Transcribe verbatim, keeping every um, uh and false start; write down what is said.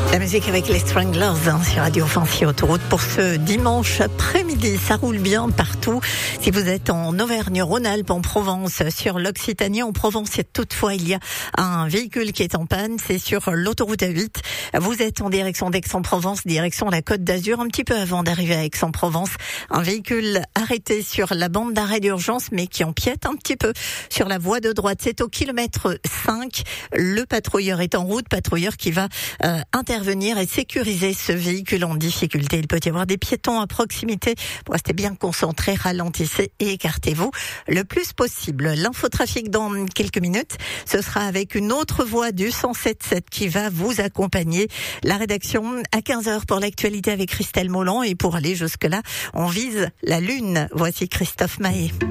La musique avec les Stranglers hein, sur Radio Fancy Autoroute pour ce dimanche après-midi. Ça roule bien partout. Si vous êtes en Auvergne-Rhône-Alpes, en Provence, sur l'Occitanie, en Provence, toutefois, il y a un véhicule qui est en panne. C'est sur l'autoroute A huit. Vous êtes en direction d'Aix-en-Provence, direction la Côte d'Azur, un petit peu avant d'arriver à Aix-en-Provence. Un véhicule arrêté sur la bande d'arrêt d'urgence, mais qui empiète un petit peu sur la voie de droite. C'est au kilomètre cinq. Le patrouilleur est en route, patrouilleur qui va euh, intervenir et sécuriser ce véhicule en difficulté. Il peut y avoir des piétons à proximité. Pour rester bien concentré, ralentissez et écartez-vous le plus possible. L'infotrafic dans quelques minutes, ce sera avec une autre voix du cent sept sept qui va vous accompagner. La rédaction à quinze heures pour l'actualité avec Christelle Molland, et pour aller jusque-là, on vise la Lune. Voici Christophe Maé.